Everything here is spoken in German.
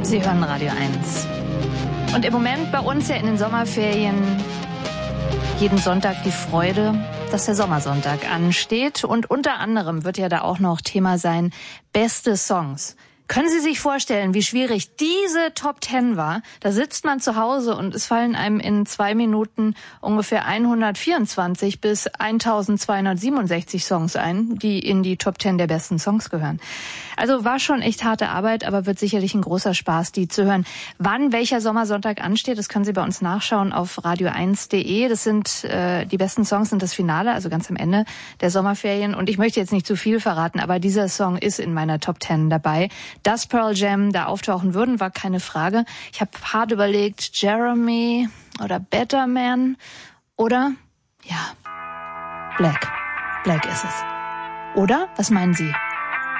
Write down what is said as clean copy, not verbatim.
Sie hören Radio 1. Und im Moment bei uns ja in den Sommerferien jeden Sonntag die Freude, dass der Sommersonntag ansteht. Und unter anderem wird ja da auch noch Thema sein, beste Songs. Können Sie sich vorstellen, wie schwierig diese Top 10 war? Da sitzt man zu Hause und es fallen einem in 2 Minuten ungefähr 124 bis 1267 Songs ein, die in die Top 10 der besten Songs gehören. Also war schon echt harte Arbeit, aber wird sicherlich ein großer Spaß, die zu hören. Wann welcher Sommersonntag ansteht, das können Sie bei uns nachschauen auf radio1.de. Das sind die besten Songs, sind das Finale, also ganz am Ende der Sommerferien. Und ich möchte jetzt nicht zu viel verraten, aber dieser Song ist in meiner Top 10 dabei. Dass Pearl Jam da auftauchen würden, war keine Frage. Ich habe hart überlegt, Jeremy oder Better Man oder, ja, Black. Black ist es. Oder? Was meinen Sie?